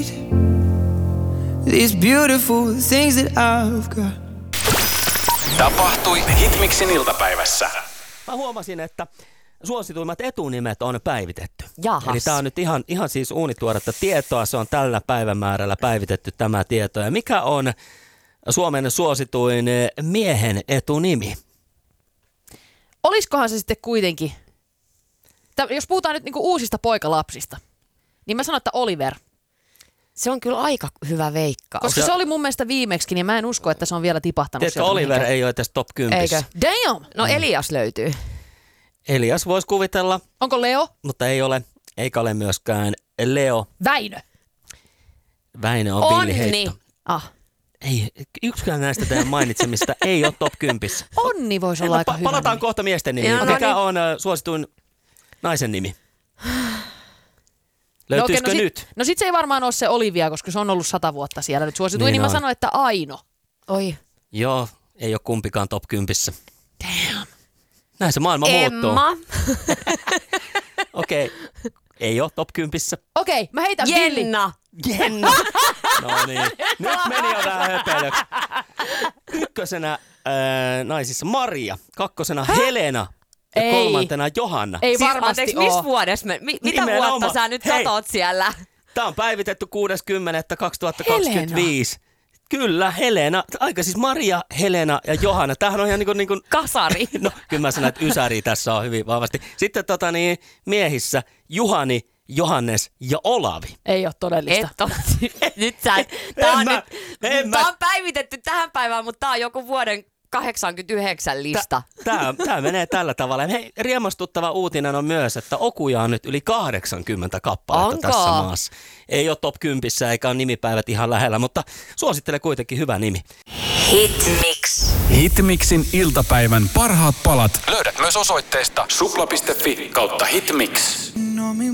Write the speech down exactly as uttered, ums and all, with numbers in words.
These beautiful things that I've got. Tapahtui Hitmixin iltapäivässä. Mä huomasin, että suosituimmat etunimet on päivitetty. Jahas. Eli tää on nyt ihan, ihan siis uunituoretta tietoa. Se on tällä päivämäärällä päivitetty tämä tieto. Ja mikä on Suomen suosituin miehen etunimi? Olisikohan se sitten kuitenkin, jos puhutaan nyt niinku uusista poikalapsista, niin mä sanon, että Oliver. Se on kyllä aika hyvä veikka. Koska se, se oli mun mielestä viimeksikin, niin mä en usko, että se on vielä tipahtanut. Tiedätkö, Oliver mihinkään. Ei ole edes top kymmenen. Eikö? Damn! No Elias löytyy. Elias voisi kuvitella. Onko Leo? Mutta ei ole. Eikä ole myöskään Leo. Väinö. Väinö on Onni. villiheitto. Ah. Ei, yksikään näistä teidän mainitsemista ei ole top kymmenen. Onni voisi olla aika pa- hyvä. Palataan nimi. kohta miesten nimiin. Joo, Mikä no niin. on uh, suosituin naisen nimi? Löytyisikö no, okay, no nyt? Sit, no sit se ei varmaan ole se Olivia, koska se on ollut sata vuotta siellä nyt suosituin, niin, niin mä on. sanon, että Aino. Oi. Joo, ei ole kumpikaan top kymmenen. Damn. Näin se maailma muuttuu. Emma. Okei, okay. Ei ole top kymmenen. Okei, okay, mä heitän Villi. Jenna. Jenna. No niin, nyt meni jo vähän höpelöksi. Ykkösenä äh, naisissa Maria, kakkosena Häh? Helena ja Ei. kolmantena Johanna. Ei Siis, varmasti anteeksi, oo. missä vuodessa me, mi, mitä Nimenomaan. vuotta sä nyt Hei. katot siellä? Tämä on päivitetty kuudes kymmenettä kaksituhattakaksikymmentäviisi. Kyllä, Helena. Aika siis Maria, Helena ja Johanna. Tämähän on ihan niin kuin... Niin kuin Kasari. no, kyllä mä sanon, että ysäri tässä on hyvin vahvasti. Sitten tota niin, miehissä Juhani, Johannes ja Olavi. Ei ole todellista. Et ole. Nyt sä, tää on, mä, nyt, en mä. tää on päivitetty tähän päivään, mutta tää on joku vuoden kahdeksankymmentäyhdeksän lista. Tämä, tämä menee tällä tavalla. Hei, riemastuttava uutinen on myös, että okuja on nyt yli kahdeksankymmentä kappaletta Onko? tässä maassa. Ei ole top kymmenen eikä ole nimipäivät ihan lähellä, mutta suosittele kuitenkin hyvä nimi. Hitmix. Hitmixin iltapäivän parhaat palat löydät myös osoitteesta supla piste fi kautta hitmix.